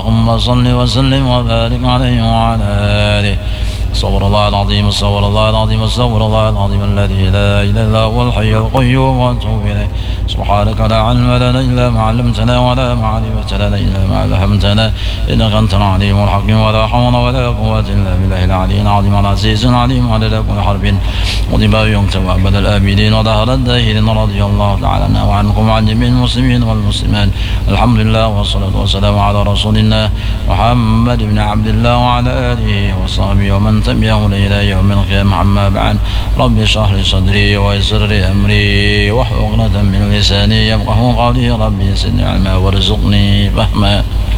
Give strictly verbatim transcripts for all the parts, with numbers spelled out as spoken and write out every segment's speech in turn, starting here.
اللهم صل وسلم وبارك عليه وعلى آله. استغفر الله العظيم استغفر الله العظيم استغفر الله العظيم الذي لا إله إلا هو الحي القيوم وأتوب إليه. سبحانك لا علم لنا إلا ما علمتنا ولا معرفة لنا إلا ما فهمتنا إنك أنت العليم الحكيم ولا حول ولا قوة إلا بالله العلي العظيم العزيز العليم عدد كل حرف وضبا يكتب أبد الآبدين وظهر الداهرين رضي الله تعالى عنا وعنكم وعن جميع المسلمين والمسلمات. الحمد لله والصلاة والسلام على رسول الله محمد بن عبد الله وعلى آله وصحبه ومن تبعه إلى يوم القيامة. أما بعد رب اشرح لي صدري ويسر لي أمري واحلل عقدة من لساني يفقهوا قولي ربي زدني علما وارزقني فهما.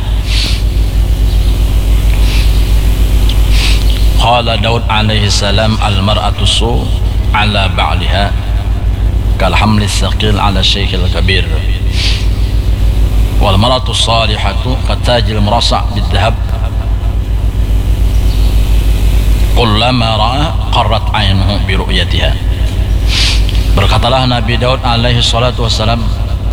قال داود عليه السلام المرأة السوء على بعلها كالحمل الثقيل على الشيخ الكبير والمرأة الصالحة كالتاج المرصع بالذهب كلما رأى قرت عينه برؤيتها. Berkatalah Nabi Daud alaihi salatu wassalam,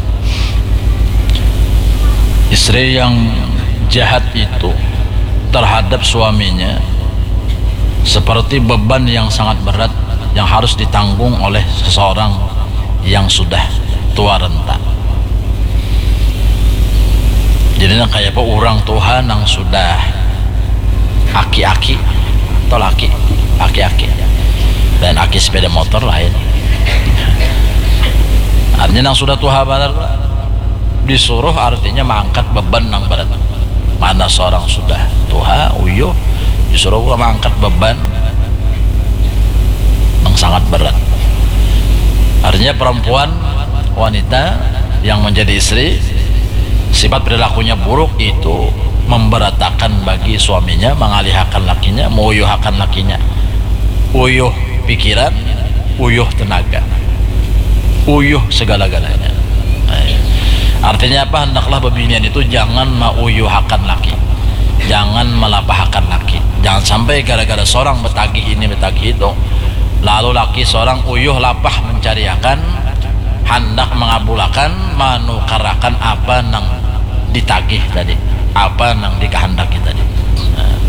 istri yang jahat itu terhadap suaminya seperti beban yang sangat berat yang harus ditanggung oleh seseorang yang sudah tua renta. Jadi kayak apa orang Tuhan yang sudah aki-aki atau laki aki-aki dan aki sepeda motor lain. Artinya yang sudah tua benar disuruh artinya mengangkat beban yang berat. Mana seorang sudah tua uyuh disuruh mengangkat beban yang sangat berat. Artinya perempuan wanita yang menjadi istri sifat perilakunya buruk itu memberatakan bagi suaminya, mengalihkan lakinya, menguyuhkan lakinya, uyuh pikiran, uyuh tenaga, uyuh segala-galanya. Artinya apa? Hendaklah bebinian itu jangan menguyuhkan laki, jangan melapahkan laki. Jangan sampai gara-gara seorang betagih ini betagih itu, lalu laki seorang uyuh lapah mencariakan, hendak mengabulkan, menukarakan apa nang ditagih tadi, apa nang dikehendaki tadi. Nah.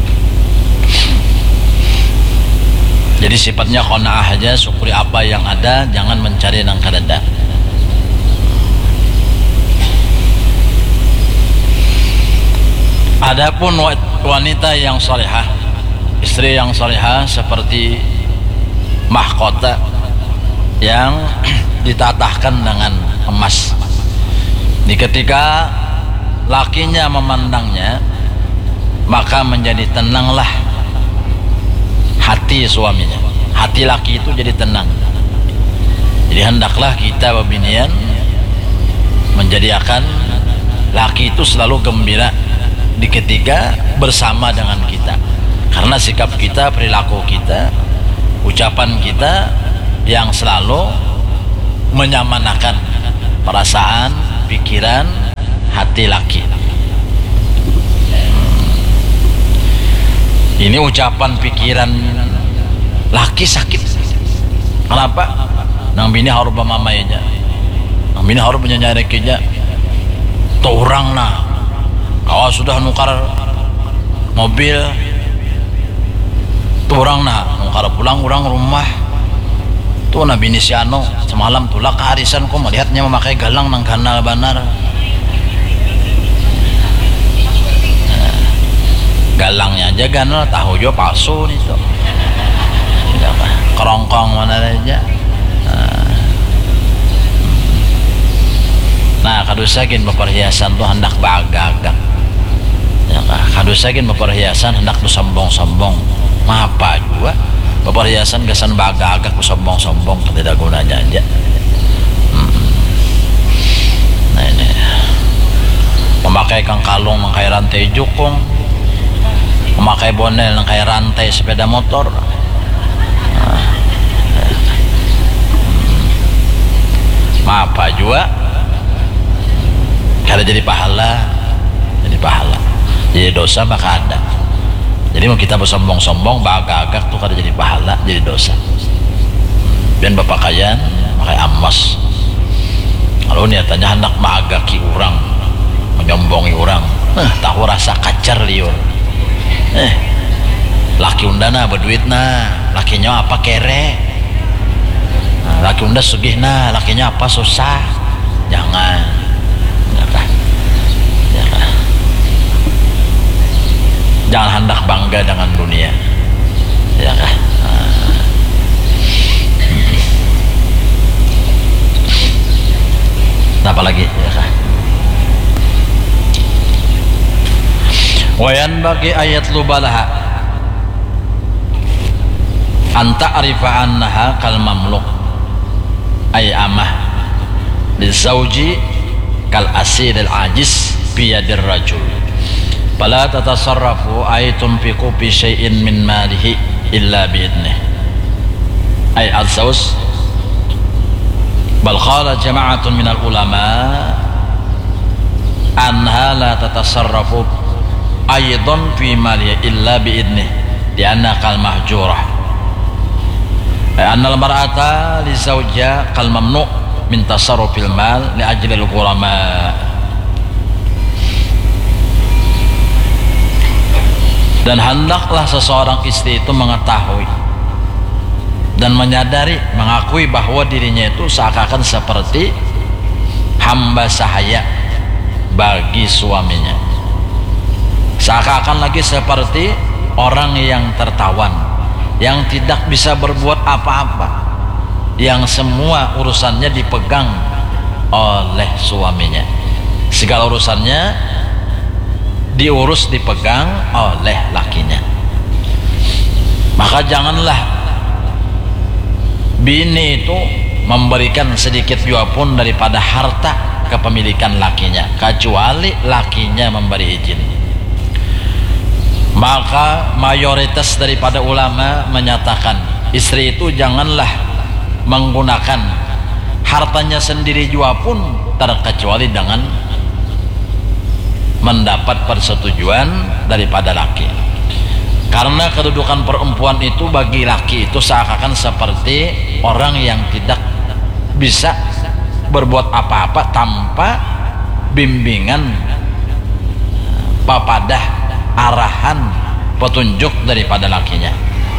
Jadi sifatnya qanaah aja, syukuri apa yang ada, jangan mencari nang kadada. Adapun wanita yang salihah, istri yang salihah seperti mahkota yang ditatahkan dengan emas. Di ketika lakinya memandangnya, maka menjadi tenanglah hati suaminya, hati laki itu jadi tenang. Jadi hendaklah kita bebinian menjadikan laki itu selalu gembira di ketika bersama dengan kita, karena sikap kita, perilaku kita, ucapan kita yang selalu menyamanakan perasaan, pikiran, hati laki. Ini ucapan pikiran laki sakit. Kenapa? Nang bini harus mamainya, nang bini harus menyanyirekinya. Tuh orang nah, kalau sudah nukar mobil, tuh orang nah, nukar pulang orang rumah. Tuh na bini si ano semalam tulak keharisan kok melihatnya memakai galang nang kanal banar. Galangnya aja ganal, tahu jo palsu nih tuh. Kerongkong mana aja. Nah, kadusagin beperhiasan tuh hendak bagagak. Ya, kadusagin beperhiasan hendak tuh sombong-sombong. Mapa juga beperhiasan gasan bagagak tuh sombong-sombong tidak gunanya aja. Hmm. Nah ini memakai kang kalung mengkai rantai jukung, memakai bonel mengkai rantai sepeda motor. Nah, apa juga kada jadi pahala, jadi pahala, jadi dosa maka ada. Jadi mau kita bersombong-sombong bagagak tuh kada jadi pahala, jadi dosa. Dan bapakayan pakai amas, kalau niatannya hendak magaki orang, menyombongi orang, eh, tahu rasa kaca pacar liur. Eh, laki undana berduitna, lakinya apa kere. Nah, laki unda sugihna, lakinya apa susah. Jangan. Ya kan? Ya kan? Jangan hendak bangga dengan dunia. Ya kan? Nah, apa lagi? Ya kan? Wayan bagi ayat lubalaha anta arifa annaha kal mamluk ay amah lizauji kal asir al ajiz biyadir rajul fala tatasarrafu ay tunfiqu fi syai'in min malihi illa biidnih ay al-zaus bal qala jama'atun minal ulama anha la tatasarrafu aydan fi malihi illa biidnih lianna kal mahjurah ay anna al-mar'ata li zawjiha kal mamnu' min tasarrufil mal li ajli al-ghurama. Dan hendaklah seseorang istri itu mengetahui dan menyadari, mengakui bahwa dirinya itu seakan-akan seperti hamba sahaya bagi suaminya, seakan-akan lagi seperti orang yang tertawan, yang tidak bisa berbuat apa-apa, yang semua urusannya dipegang oleh suaminya, segala urusannya diurus, dipegang oleh lakinya. Maka janganlah bini itu memberikan sedikit jua pun daripada harta kepemilikan lakinya, kecuali lakinya memberi izin. Maka mayoritas daripada ulama menyatakan istri itu janganlah menggunakan hartanya sendiri jua pun terkecuali dengan mendapat persetujuan daripada laki. Karena kedudukan perempuan itu bagi laki itu seakan-akan seperti orang yang tidak bisa berbuat apa-apa tanpa bimbingan, papadah, arahan, petunjuk daripada lakinya.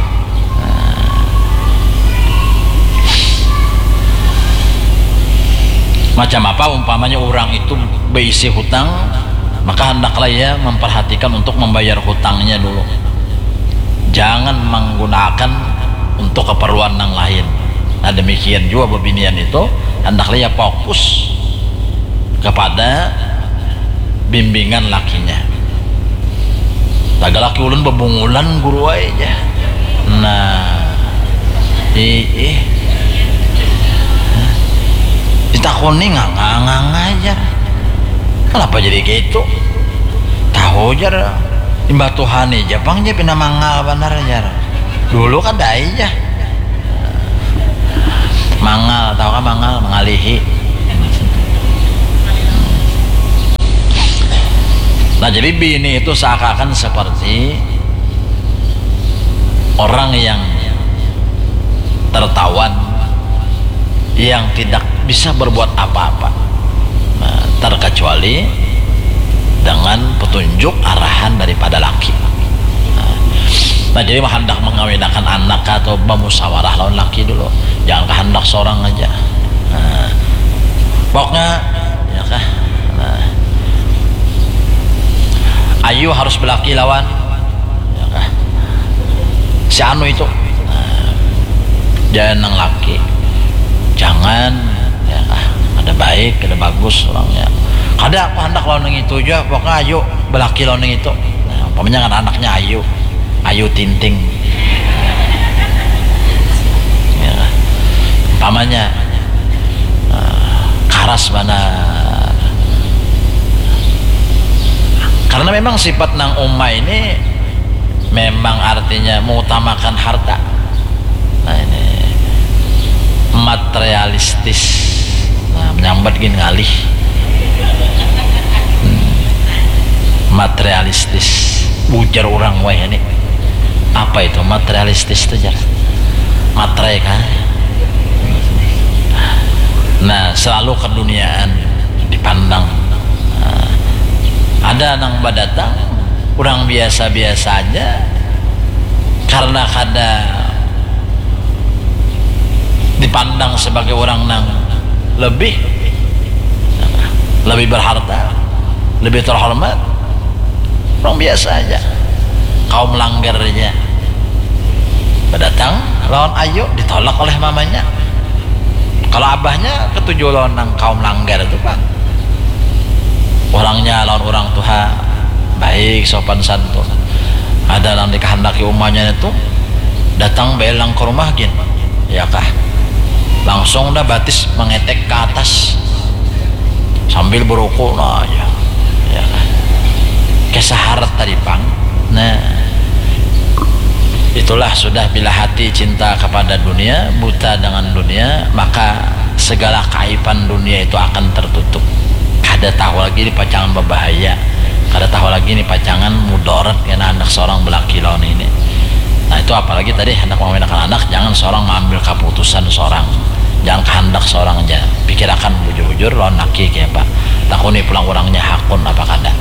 Macam apa umpamanya orang itu berisi hutang, maka hendaklah ia memperhatikan untuk membayar hutangnya dulu. Jangan menggunakan untuk keperluan yang lain. Nah demikian juga bebinian itu hendaklah ia fokus kepada bimbingan lakinya. Taga laki ulun bebungulan guru aja. Nah, ih, ih. Ditakoni ngang-ngang aja. Kenapa jadi gitu? Tahu jar imbah Tuhan aja bang dia pindah mangal benar jar. Dulu kan dah aja mangal, tahu kan mangal, mengalihi. Nah jadi bini itu seakan-akan seperti orang yang tertawan, yang tidak bisa berbuat apa-apa, terkecuali dengan petunjuk arahan daripada laki. Nah jadi hendak mengawinkan anak atau bermusyawarah lawan laki dulu, jangan kehendak seorang aja. Nah, pokoknya ya kah, nah, ayu harus berlaki lawan ya kah, si anu itu, nah, jangan nang laki, jangan ya kah, ada baik, ada bagus orangnya. Kada aku hendak lawan yang itu aja, pokoknya ayu belaki lawan yang itu. Nah, umpamanya kan anaknya ayu, ayu tinting. Ya, umpamanya uh, karas benar. Karena memang sifat nang umma ini memang artinya mengutamakan harta. Nah ini materialistis. Nah, menyambat gini ngalih. Materialistis, bujar orang wah ini apa itu materialistis itu jar materai kan. Nah selalu keduniaan dipandang. Nah, ada nang badatang orang biasa-biasa aja karena kada dipandang sebagai orang nang lebih lebih berharta, lebih terhormat, orang biasa aja, kaum langgar aja. Berdatang lawan ayo ditolak oleh mamanya. Kalau abahnya ketujuh lawan nang kaum langgar itu Pak, orangnya lawan orang tua baik, sopan santun, ada yang dikehendaki umahnya itu datang belang ke rumah gin, ya kah, langsung dah batis mengetek ke atas sambil berukuk nah ya, ya kah, kesaharat tadi Pang. Nah itulah sudah, bila hati cinta kepada dunia, buta dengan dunia, maka segala kaiban dunia itu akan tertutup. Kada tahu lagi ini pacangan berbahaya, kada tahu lagi ini pacangan mudarat karena anak seorang belaki lawan ini. Nah itu apalagi tadi hendak mengawinkan anak, jangan seorang mengambil keputusan seorang, jangan kehendak seorang aja, pikirkan bujur-bujur lawan laki kayak Pak, takuni pulang orangnya hakun apa kada.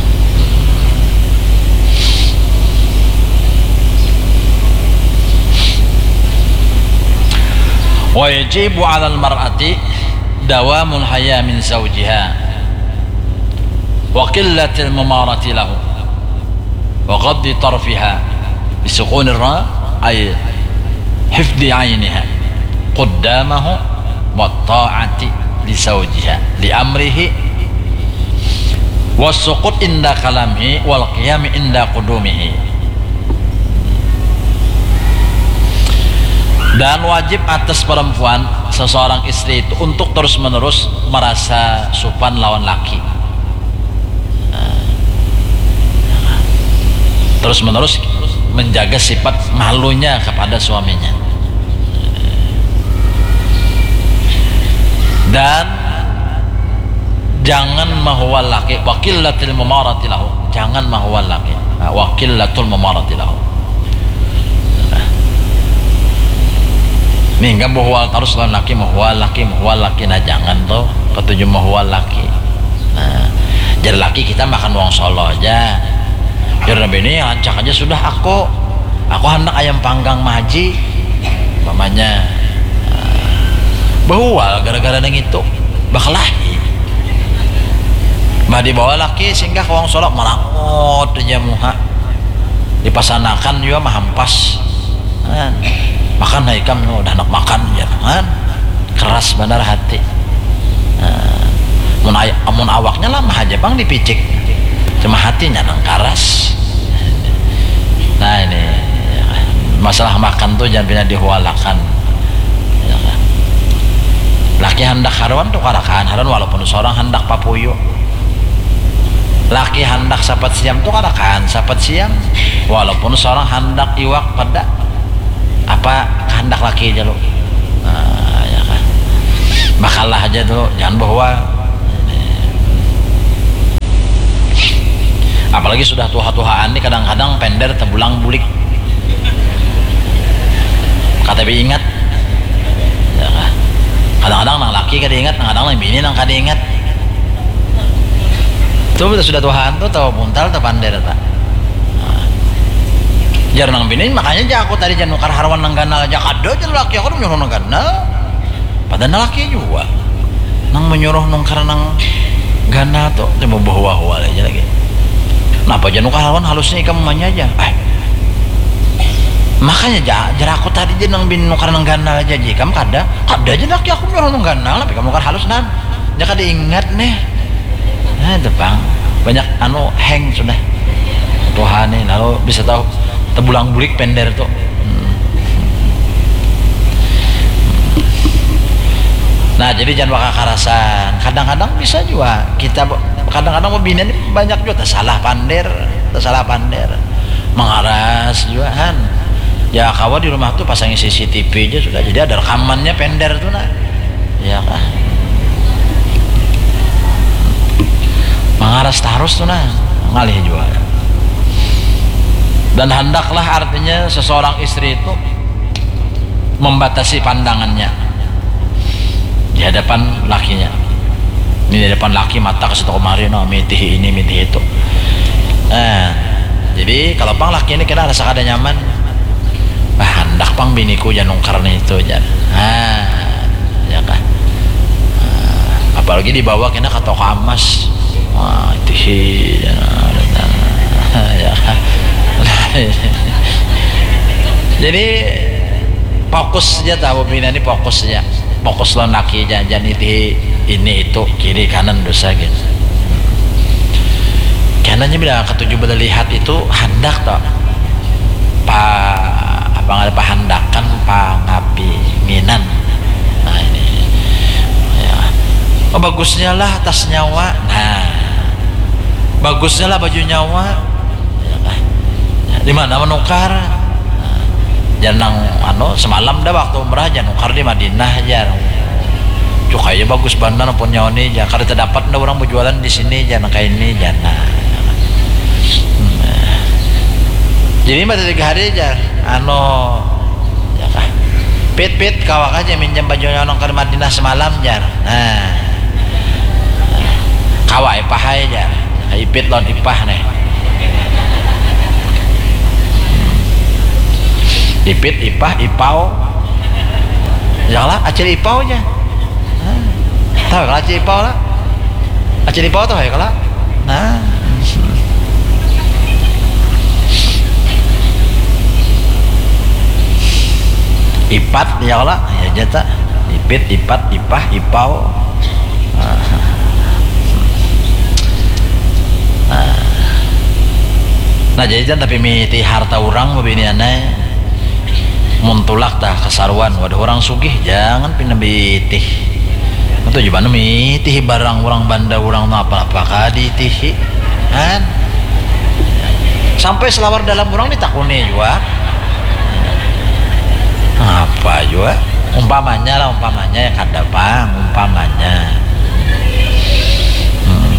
Wa yajibu 'alal mar'ati dawamul haya min zawjiha wa qillatil mumarati lahu wa ghaddi tarfiha bisukunir ra ay hifdhi 'ainiha qaddamahu wa ta'ati li zawjiha li amrihi was suqut inda kalamihi wal qiyam inda qudumihi. Dan wajib atas perempuan seseorang istri itu untuk terus menerus merasa sopan lawan laki, terus menerus menjaga sifat malunya kepada suaminya, dan jangan mahwal laki wakillatul mumarati lahu, jangan mahwal laki wakillatul mumarati lahu. Nih enggak mahwal terus lawan laki, mahwal laki, mahwal laki, nah jangan tuh ketujuh mahwal laki. Nah jadi laki kita makan uang solo aja, jadi nabi ini ancak aja sudah, aku aku hendak ayam panggang maji mamanya, nah, bahwal gara-gara neng itu bakalahi mah dibawa laki sehingga uang solo melangut aja muha dipasanakan juga mahampas. Nah, makan haikam udah nak makan ya kan, keras benar hati. Nah, amun awaknya lama aja Bang dipicik, cuma hatinya nang keras. Nah ini masalah makan tuh jangan pernah dihualakan ya kan? Laki hendak haruan tuh karakan haruan walaupun seorang hendak papuyo, laki hendak sapat siang tuh karakan sapat siang walaupun seorang hendak iwak pada apa kehendak laki aja lo. Nah, ya kan, makalah aja tuh jangan bahwa apalagi sudah tuha-tuhaan nih kadang-kadang pender tebulang bulik kata bi ingat ya kan, kadang-kadang nang laki kada ingat, kadang-kadang nang bini nang kada ingat tuh sudah tuhaan tuh tahu buntal tahu pander tak. Jar nang bini makanya aja aku tadi jangan nukar harwan nang ganal aja kada aja laki aku menyuruh nang ganal, padahal laki juga nang menyuruh nukar nang ganal tuh cuma bawa-bawa aja lagi. Kenapa aja nukar harwan halusnya ikam mamanya aja, eh makanya jar, jar aku tadi aja nang bini nukar nang ganal aja aja kamu kada kada aja laki aku menyuruh nang ganal tapi kamu nukar halus nan dia kada ingat nih. Nah itu Bang banyak anu hang sudah Tuhan nih lalu bisa tahu tebulang bulik pender tuh. hmm. Nah jadi jangan bakal karasan, kadang-kadang bisa juga kita kadang-kadang mau bini ini banyak juga tersalah pander tersalah pander mengaras juga kan ya, kawan di rumah tuh pasangin C C T V aja sudah, jadi ada rekamannya pender tuh nah ya kan, mengaras terus tuh nah ngalih juga. Dan hendaklah artinya seseorang istri itu membatasi pandangannya di hadapan lakinya. Ini di depan laki mata ke situ kemari, no mitih ini mitih itu. Eh, Jadi kalau pang laki ini kena rasa kada nyaman, ah hendak pang biniku jangan nungkar itu aja, ah ya kan. Ah, apalagi dibawa kena ke toko emas, wah itu sih ya kan. Jadi fokus saja tahu bina ini fokus saja, fokus lo laki jangan itu ini itu kiri kanan dosa gitu. Karenanya bila ketujuh bela lihat itu hendak tak pa apa nggak ada pahandakan pa ngapi minan. Nah ini ya. Oh bagusnya lah tas nyawa, nah bagusnya lah baju nyawa ya, nah, di mana menukar nah, jangan anu semalam dah waktu umrah jangan nukar di Madinah aja cukainya bagus bandar pun nyawa nih jangan kada terdapat dah orang berjualan di sini jangan kayak ini jangan. Jadi pada tiga hari aja ano ya kah pit pit kawak aja minjam bajunya orang ke Madinah semalam jar, nah kawak ipah aja ipit lon ipah nih ipit ipah ipau janganlah acil ipau aja, nah, tahu kalau acil ipau lah acil ipau tuh ya kalau nah ipat ya Allah ya jata ipit ipat ipah ipau nah jadi jangan tapi miti harta orang begini aneh muntulak dah kesaruan wadah orang sugih jangan pindah bitih itu juga mitih barang orang banda orang apa apa kadi tih kan sampai selawar dalam orang ditakuni juga apa juga umpamanya lah umpamanya ya kada bang umpamanya hmm.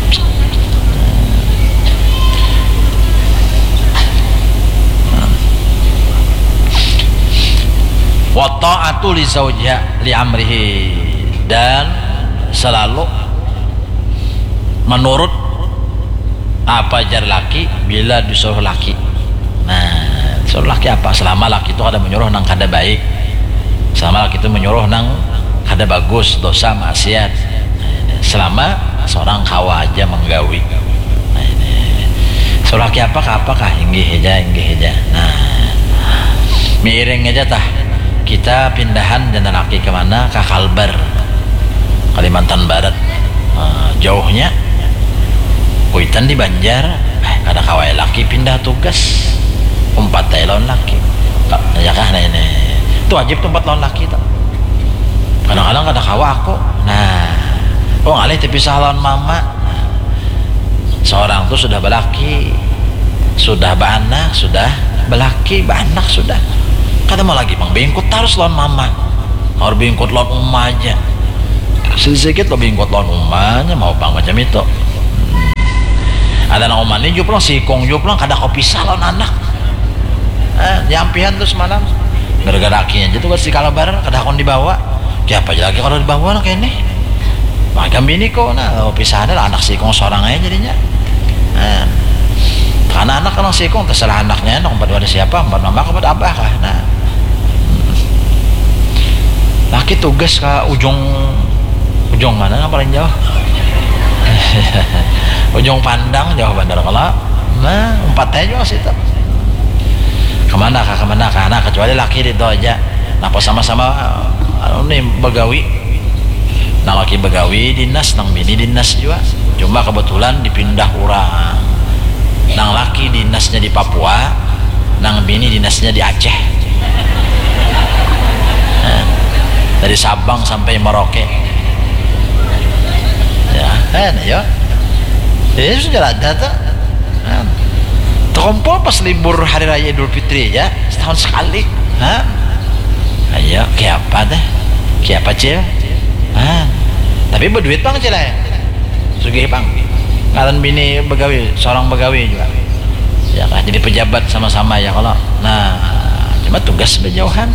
wa ta'atu li zawjiha li amrihi dan selalu menurut apa jar laki bila disuruh laki. Nah suruh laki apa selama laki itu ada menyuruh nang kada baik, selama laki itu menyuruh nang kada bagus dosa maksiat, selama seorang kawa aja menggawi. Nah ini suruh laki apa kah apa kah inggih aja inggih aja. Nah miring aja tah kita pindahan dan laki kemana ke Kalbar Kalimantan Barat, nah, jauhnya Kuitan di Banjar, eh, kada kawai laki pindah tugas empat lawan laki ya kah nah ini itu wajib tempat lawan laki tak kadang-kadang kada kawa aku nah oh ngalih terpisah lawan mama nah, seorang tuh sudah belaki sudah beranak sudah belaki beranak sudah kada mau lagi bang bingkut harus lawan mama harus bingkut lawan umma aja sedikit lo bingkut lawan ummanya mau bang macam itu hmm. Ada nak umma ini juga sikong juga kada kau pisah lawan anak eh, nyampihan tuh semalam gara-gara akhirnya aja tuh si Kalbar kada kon dibawa siapa aja lagi kalau dibawa lah kayak ini macam bini kok nah oh, pisahnya lah anak sikong seorang aja jadinya nah, karena anak kalau sikong terserah anaknya noh empat ada siapa empat mama kepada abah kah nah laki tugas ke ujung ujung mana yang paling jauh ujung pandang jauh bandar kalau nah empatnya juga sih tuh kemana kah kemana kah nah kecuali laki itu aja nah pas sama-sama anu nih begawi nah laki begawi dinas nang bini dinas juga cuma kebetulan dipindah orang nang laki dinasnya di Papua nang bini dinasnya di Aceh nah, dari Sabang sampai Merauke ya kan ya ini sudah ada tuh nah, terkumpul pas libur hari raya Idul Fitri ya setahun sekali ha ayo kayak apa deh kayak apa cil ha tapi berduit bang cil ya sugih bang kalian bini begawi seorang begawi juga ya kan jadi pejabat sama-sama ya kalau nah cuma tugas berjauhan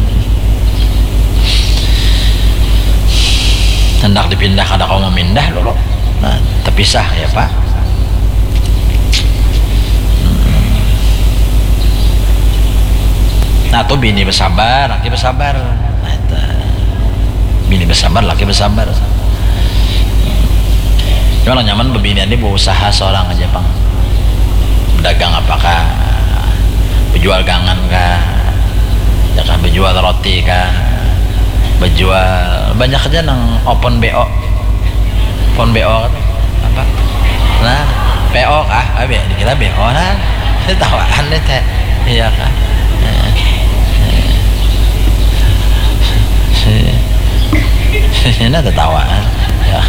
hendak dipindah kada kau memindah dulu nah terpisah ya pak hmm. Nah tuh bini bersabar, laki bersabar. Nah, itu. Bini bersabar, laki bersabar. Cuma nyaman bebinian ini berusaha seorang aja pang. Berdagang apakah, berjual gangan kah, ya kan berjual roti kah, berjual banyak aja nang open B O, open B O apa? Nah P O ah, ah dikira B O nah, tawaan deh teh, iya kan? Ini ada tawaan ya.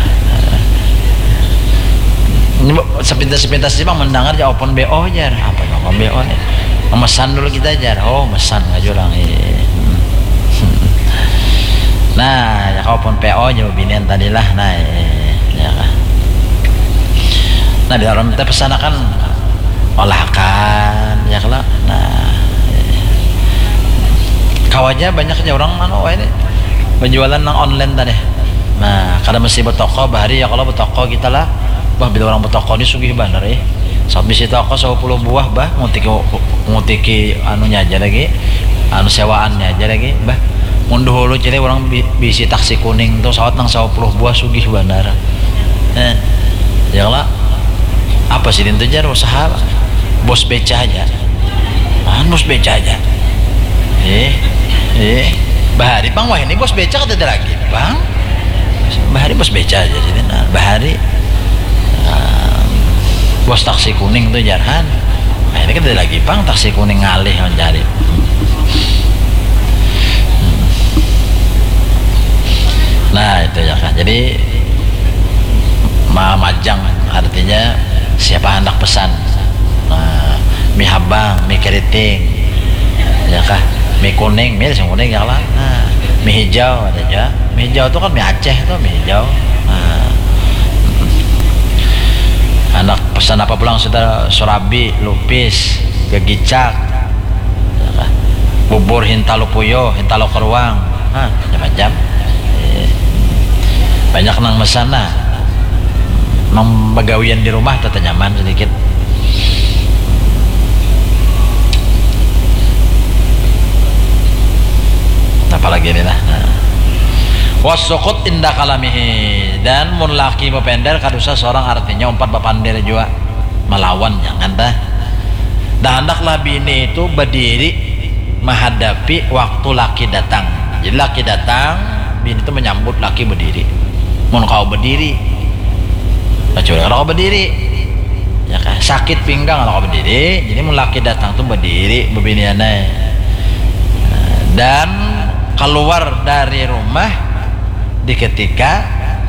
Ini sepintas-sepintas sih bang mendengar ya open B O aja apa ya open B O nih memesan dulu kita aja oh mesan nggak jualan nah ya open P O aja binian tadi lah nah ya kan nah di dalam kita pesanakan olahkan ya kalau nah kawaja banyak aja orang mana wah ini penjualan nang online tadi. Nah, kada mesti bertoko bahari ya kalau bertoko kita lah. Bah bila orang bertoko ini sugih bener eh. Saat bisi toko sepuluh buah bah ngutiki ngutiki anunya aja lagi. Anu sewaannya aja lagi bah. Mun dahulu jadi orang bisi taksi kuning tuh saat nang sepuluh buah sugih bener. Eh. Ya lah. Apa sih itu jar usaha bos beca aja. Ah, bos beca aja. Eh. Eh. Bahari bang wah ini bos beca kata lagi bang Bahari bos beca aja jadi nah Bahari uh, bos taksi kuning tuh jarhan nah ini kata lagi bang taksi kuning ngalih mencari hmm. Nah itu ya kan jadi majang artinya siapa hendak pesan nah, mie habang mie keriting ya kah mie kuning, mie yang kuning ya lah. Nah, mie hijau ada aja. Mie hijau itu kan mie Aceh tuh mie hijau. Nah, anak pesan apa pulang saudara surabi, lupis, gegicak, ya, bubur hintalo puyo, hintalo keruang, nah, macam-macam. Banyak nang mesana, nang bagawian di rumah tata nyaman sedikit. Apalagi ini lah nah. Wasukut indah kalamihi dan mun laki bepender kadusa seorang artinya umpat bapander juga melawan jangan dah dah hendaklah bini itu berdiri menghadapi waktu laki datang jadi laki datang bini itu menyambut laki berdiri mun kau berdiri kecuali kalau kau berdiri ya kan sakit pinggang kalau kau berdiri jadi mun laki datang tuh berdiri bebiniannya dan keluar dari rumah di ketika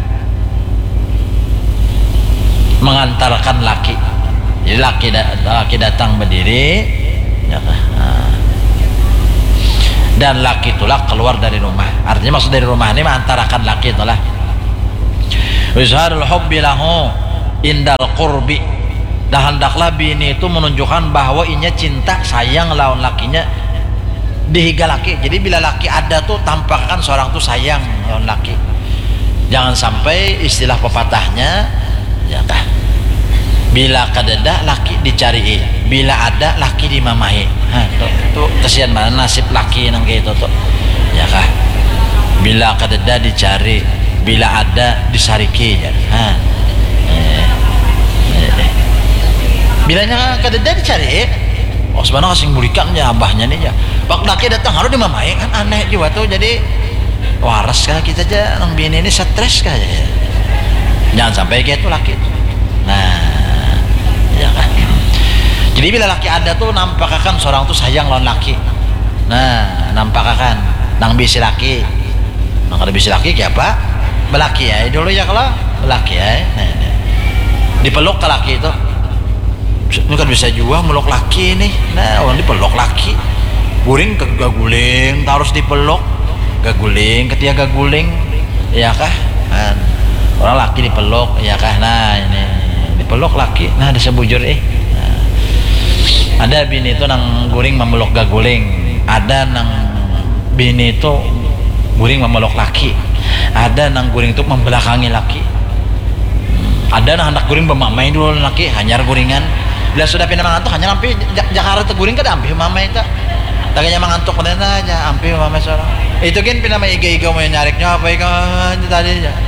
mengantarkan laki jadi laki, laki datang berdiri ya, nah. Dan laki itulah keluar dari rumah artinya maksud dari rumah ini mengantarkan laki itulah izharul hubbi lahu indal qurbi dan hendaklah bini itu menunjukkan bahwa inya cinta sayang lawan lakinya dihiga laki jadi bila laki ada tuh tampakkan seorang tuh sayang lawan laki jangan sampai istilah pepatahnya ya kah bila kadada laki dicari bila ada laki dimamahi nah, tuh, tuh kesian mana nasib laki nang kayak itu tuh ya kah bila kadada dicari bila ada disariki ya nah, eh, eh. bilanya kadada dicari oh sebenarnya kasing bulikan ya abahnya nih ya bak laki datang harus dimamain kan aneh juga tuh jadi waras kah kita aja nang bini ini stres kah ya jangan sampai kayak itu laki nah ya kan jadi bila laki ada tuh nampakkan seorang tuh sayang lawan laki nah nampakkan nang bisi laki nang ada bisi laki kayak apa belaki ya dulu ya kalau belaki ya nah, nah. Dipeluk ke laki itu ini kan bisa juga meluk laki nih nah orang dipeluk laki guring ke gaguling harus dipeluk gaguling ketika gaguling ya kah kan orang laki dipeluk ya kah nah ini dipeluk laki nah ada sebujur eh nah. Ada bini itu nang guring memeluk gaguling ada nang bini itu guring memeluk laki ada nang guring itu membelakangi laki ada nang hendak guring bermamai dulu laki hanyar guringan bila sudah pindah mangantuk hanya sampai Jakarta guring ke dampi mama itu taganya mangantuk pada aja ampi mama seorang itu kan pina may iga-iga mo yung nyariknya apa ikan tadi aja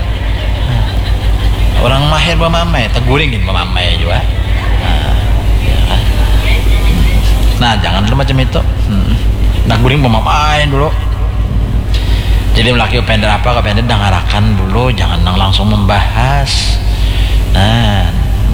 orang mahir mamamay teguring din mamamay juga nah, ya kan? Nah jangan dulu macam itu hmm. Nah guring mamamay dulu jadi laki pendek apa pendek dengarakan dulu jangan langsung membahas nah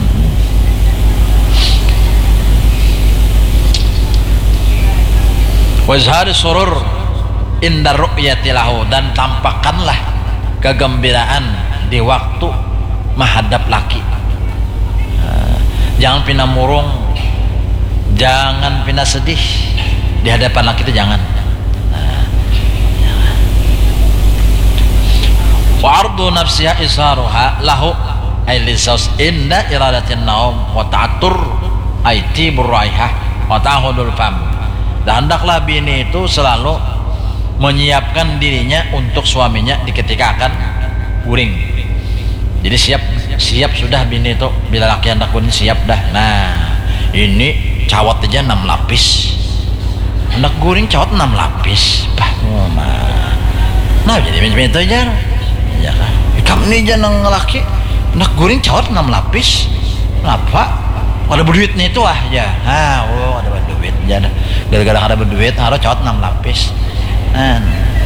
wazhar surur inda ru'yati lahu dan tampakkanlah kegembiraan di waktu menghadap laki nah, jangan pina murung jangan pina sedih di hadapan laki itu jangan nah, wa ardu nafsiha isaruha lahu ay lisaus inda iradatin naum wa ta'atur aiti burraihah wa ta'hudul fam dan hendaklah bini itu selalu menyiapkan dirinya untuk suaminya di ketika akan guring jadi siap siap sudah bini itu bila laki hendak guring siap dah nah ini cawat aja enam lapis hendak guring cawat enam lapis bah mah nah jadi macam itu aja ya kan kamu ini jangan laki hendak guring cawat enam lapis kenapa ada berduit nih itu ah ya ah oh ada berduit jadi gara-gara ada berduit harus cawat enam lapis nah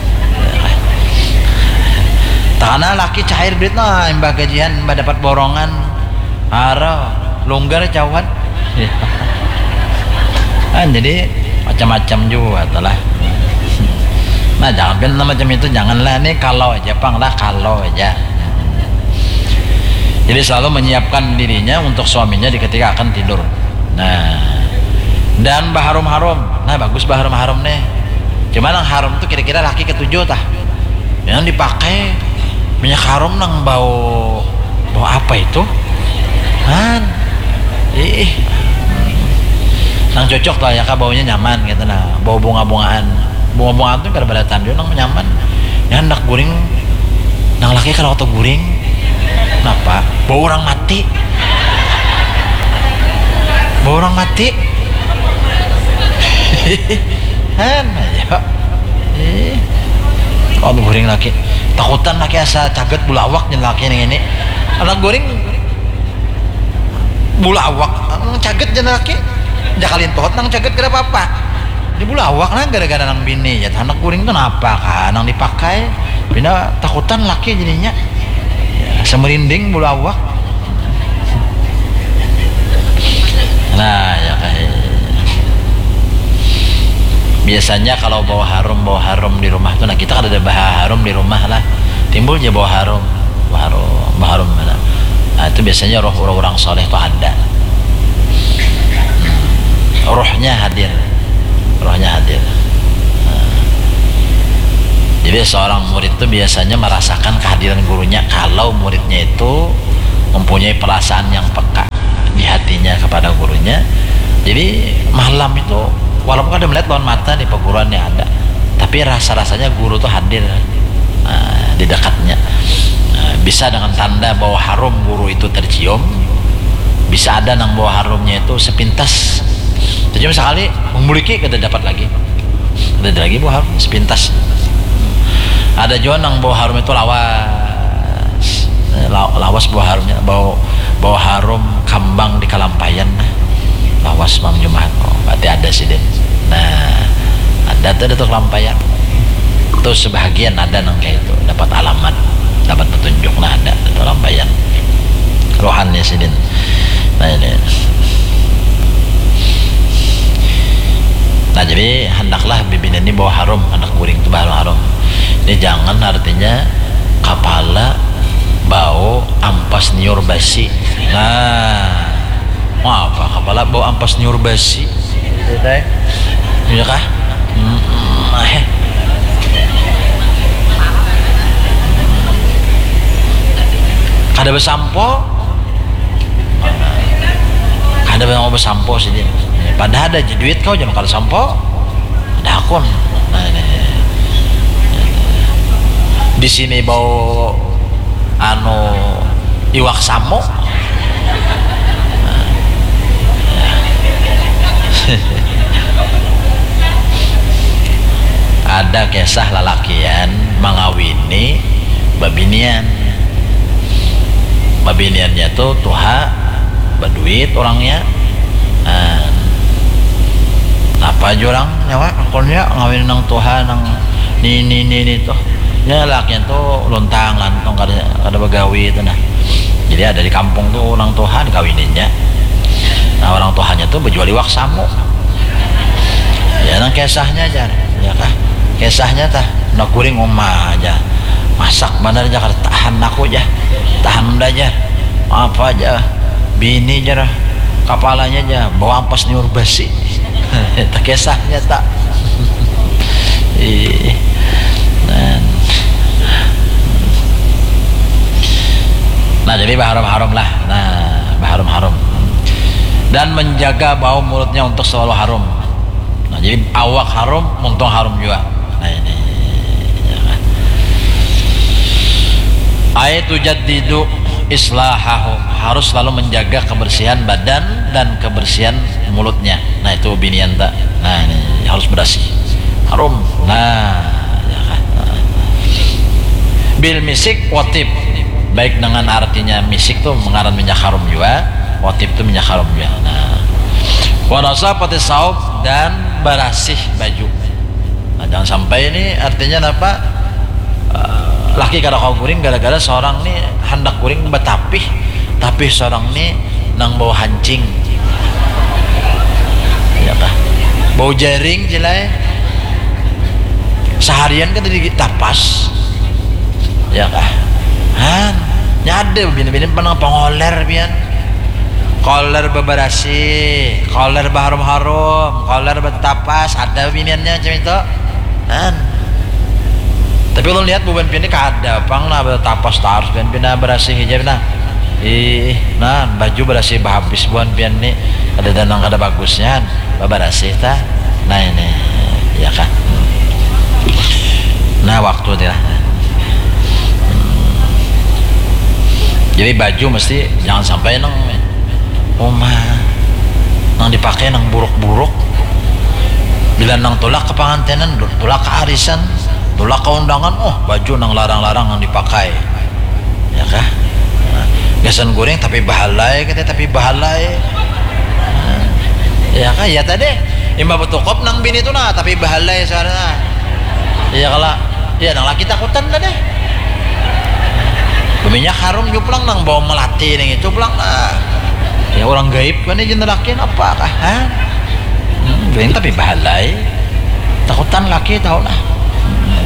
karena laki cair duit nah mbak gajian mbak dapat borongan harus longgar cawat ya. Nah, jadi macam-macam juga telah nah jangan kan macam itu janganlah nih kalau aja pang lah kalau aja jadi selalu menyiapkan dirinya untuk suaminya di ketika akan tidur nah dan baharum-harum nah bagus baharum-harum nih cuman yang harum tuh kira-kira laki ketujuh tah yang dipakai minyak harum nang bau bau apa itu kan ih nang cocok lah ya kak baunya nyaman gitu nah bau bunga-bungaan bunga-bungaan tuh kada pada tandio nang nyaman ya hendak guring nang laki kalau auto guring kenapa? Bau orang mati bau orang mati kan ayo eh kalau goreng laki takutan laki asa caget bulawak jen laki yang ini anak goreng bulawak caget jen laki jakalin tohot nang caget kada apa-apa di bulawak nah gara-gara nang bini ya anak goreng itu napa kan nang dipakai bina takutan laki jadinya semerinding bulawak nah ya kayak biasanya kalau bawa harum bawa harum di rumah tuh nah kita kan ada bawa harum di rumah lah timbul aja bawa harum bawa harum bawa harum mana nah itu biasanya roh orang soleh tuh ada hmm. rohnya hadir rohnya hadir nah. Jadi seorang murid itu biasanya merasakan kehadiran gurunya kalau muridnya itu mempunyai perasaan yang peka di hatinya kepada gurunya. Jadi malam itu walaupun ada melihat lawan mata di perguruannya ada, tapi rasa-rasanya guru itu hadir uh, di dekatnya. Uh, bisa dengan tanda bahwa harum guru itu tercium, bisa ada nang bawa harumnya itu sepintas. Tercium sekali memiliki kita dapat lagi, ada lagi bawa harum sepintas. Ada juga nang bawa harum itu lawas, lawas bawa harumnya, bawa bawa harum kambang di Kalampayan, lawas Mam Jumat. Oh, berarti ada sih deh. Nah, ada tuh tuh Kalampayan. Tuh sebahagian ada nang kayak itu, dapat alamat, dapat petunjuk. Nah ada tuh Kalampayan. Rohannya sih deh. Nah ini. Nah jadi hendaklah bibin ini bawa harum, hendak guring itu bawa harum. Ini jangan artinya kepala bau ampas niur basi. Nah, mau apa kepala bau ampas niur basi? Itu teh, iya kah? Hmm, eh. Kada bersampo, kada mau bersampo sih dia. Padahal ada duit kau jangan kalau sampo, ada akun. Nah, ini. Di sini bau anu iwak samo nah, ya. ada kisah lalakian mengawini babinian. Babiniannya tuh tuha berduit orangnya. Nah, apa aja orang nyawa akunnya ngawin nang tuha nang ni ni ni ni tuh. Ya lakian tuh lontang lantong kada kada begawi itu nah. Jadi ada di kampung tuh orang tuha dikawininnya. Nah orang tuanya tuh berjual iwak samu. Ya nang kisahnya aja, ya kah? Kisahnya tah, nak kuring omah aja, masak bener aja, kada tahan aku aja, tahan aja, apa aja, bini aja, kepalanya aja, bawa ampas niur besi, tak kisahnya tak. Nah jadi baharum-harum lah, nah baharum-harum, dan menjaga bau mulutnya untuk selalu harum. Nah, jadi awak harum, muntung harum juga. Nah ini ya kan. Ayatu jaddidu islahahu, harus selalu menjaga kebersihan badan dan kebersihan mulutnya. Nah itu binian tak. Nah ini harus bersih, harum. Nah ya kan. Bil misik watib, baik dengan artinya misik tuh mengaran minyak harum juga, watib tuh minyak harum juga. Nah warasa pati saub dan barasih baju. Nah, jangan sampai ini artinya apa? Uh, laki kada kau kuring gara-gara seorang nih hendak kuring betapih, tapi seorang nih nang bau hancing. Ya kah? Bau jaring jelai. Seharian kan tadi tapas. Ya kah? Han, nyade bini-bini penang pengoler pian. Koler beberasi, koler baharum-harum, koler betapas, ada biniannya macam itu. Kan? Tapi kalau lihat bukan pini kada, pang lah betapas tarus, pian pina berasi hijab nah. Ih, nah baju berasi habis buan pian ni, ada danang kada bagusnya, beberasi ta. Nah ini, ya kan. Nah waktu dia. Jadi baju mesti jangan sampai nang omah nang dipakai nang buruk-buruk. Bila nang tolak ke pengantinan, tolak ke arisan, tolak ke undangan, oh baju nang larang-larang nang dipakai. Ya kah? Nah, gasan goreng tapi bahalai kita tapi bahalai. Nah, ya kah? Ya tadi imba betukop nang bini itu nah tapi bahalai soalnya. Ya kala, ya nang laki takutan dah deh. Minyak harum juga pulang nang bawa melati nih itu pulang nah. Ya orang gaib kan ini jenerakin apa kah? Ha? Hmm, gaib tapi bahalai. Takutan laki tahu lah. Hmm.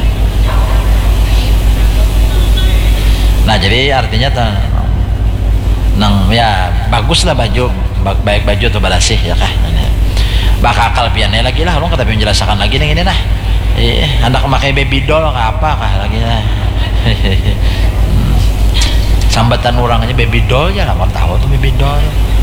Nah jadi artinya ta, nang ya bagus lah baju, baik baju atau barasih ya kah? Bakal akal piannya lagi lah, orang kata menjelaskan lagi nih ini nah. Eh, hendak memakai baby doll kah apa kah lagi nah. Sambatan orang aja baby doll ya, lah tahu tuh baby doll.